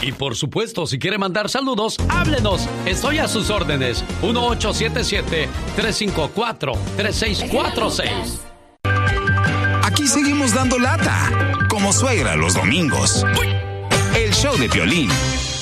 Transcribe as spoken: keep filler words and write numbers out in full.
Y por supuesto, si quiere mandar saludos, háblenos. Estoy a sus órdenes. uno ocho siete siete, tres cinco cuatro, tres seis cuatro seis. Aquí seguimos dando lata, como suegra los domingos. El show de Piolín.